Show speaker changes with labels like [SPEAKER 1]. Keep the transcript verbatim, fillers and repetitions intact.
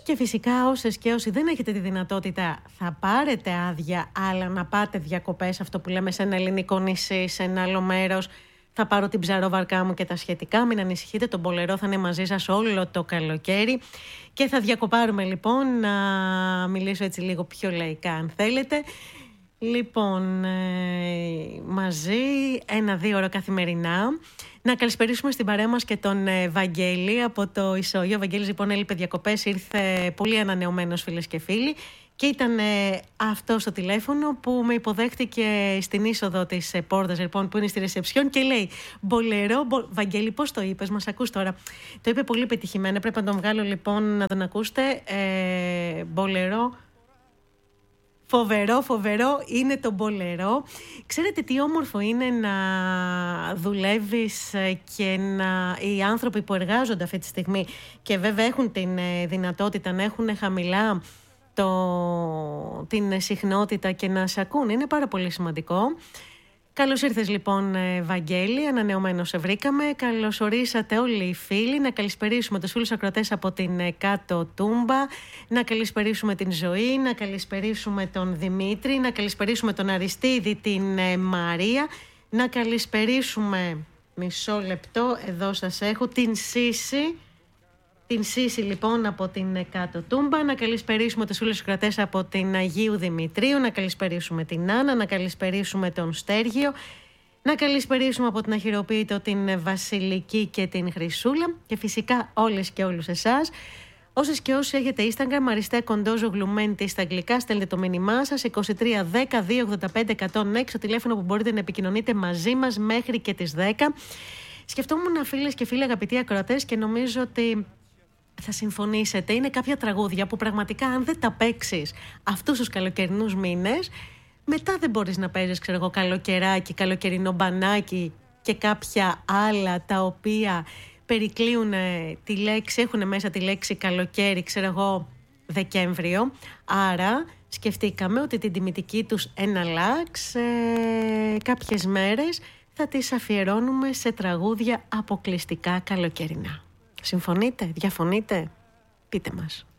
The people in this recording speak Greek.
[SPEAKER 1] Και φυσικά όσες και όσοι δεν έχετε τη δυνατότητα θα πάρετε άδεια, αλλά να πάτε διακοπές, αυτό που λέμε σε ένα ελληνικό νησί, σε ένα άλλο μέρος. Θα πάρω την ψαρόβαρκά μου και τα σχετικά. Μην ανησυχείτε, το Μπολερό θα είναι μαζί σας όλο το καλοκαίρι. Και θα διακοπάρουμε λοιπόν, να μιλήσω έτσι λίγο πιο λαϊκά αν θέλετε. Λοιπόν, ε, μαζί ένα-δύο ώρα καθημερινά. Να καλησπερίσουμε στην παρέα μας και τον ε, Βαγγέλη από το Ισόγειο. Ο Βαγγέλης λοιπόν έλειπε διακοπές, ήρθε πολύ ανανεωμένος, φίλες και φίλοι. Και ήταν ε, αυτό στο τηλέφωνο που με υποδέχτηκε στην είσοδο της ε, πόρτας, λοιπόν, που είναι στη ρεσεψιόν και λέει Μπολερό, μπο... Βαγγέλη, πώς το είπες, μας ακούς τώρα? Το είπε πολύ πετυχημένα, πρέπει να τον βγάλω λοιπόν να τον ακούσετε. ε, Μπολερό. Φοβερό, φοβερό είναι το Μπολερό. Ξέρετε τι όμορφο είναι να δουλεύεις και να... οι άνθρωποι που εργάζονται αυτή τη στιγμή και βέβαια έχουν την δυνατότητα να έχουν χαμηλά το... την συχνότητα και να σε ακούν. Είναι πάρα πολύ σημαντικό. Καλώς ήρθες λοιπόν, Βαγγέλη, ανανεωμένος σε βρήκαμε. Καλώς ορίσατε όλοι οι φίλοι. Να καλησπερίσουμε τους φίλους ακροατές από την κάτω Τούμπα, να καλησπερίσουμε την Ζωή, να καλησπερίσουμε τον Δημήτρη, να καλησπερίσουμε τον Αριστίδη, την Μαρία, να καλησπερίσουμε, μισό λεπτό, εδώ σας έχω, την Σύση. Την Σύση λοιπόν από την κάτω Τούμπα, να καλησπερίσουμε τους φίλους κρατές από την Αγίου Δημητρίου, να καλησπερίσουμε την Άννα, να καλησπερίσουμε τον Στέργιο, να καλησπερίσουμε από την Αχυροποίητο την Βασιλική και την Χρυσούλα και φυσικά όλες και όλους εσάς. Όσες και όσοι έχετε Instagram, Αριστέ Κοντόζο Γλουμέντη στα αγγλικά, στέλνετε το μήνυμά σας είκοσι τρία δέκα δύο ογδόντα πέντε εκατόν έξι, το τηλέφωνο που μπορείτε να επικοινωνείτε μαζί μας μέχρι και τις δέκα. Σκεφτόμουν, φίλες και φίλοι αγαπητοί ακροατές, και νομίζω ότι θα συμφωνήσετε, είναι κάποια τραγούδια που πραγματικά αν δεν τα παίξεις αυτούς τους καλοκαιρινούς μήνες, μετά δεν μπορείς να παίζεις, ξέρω εγώ, καλοκαιράκι, καλοκαιρινό μπανάκι και κάποια άλλα τα οποία περικλείουν τη λέξη, έχουν μέσα τη λέξη καλοκαίρι, ξέρω εγώ, Δεκέμβριο. Άρα σκεφτήκαμε ότι την τιμητική τους εναλλάξ ε, κάποιες μέρες θα τις αφιερώνουμε σε τραγούδια αποκλειστικά καλοκαιρινά. Συμφωνείτε, διαφωνείτε, πείτε μας.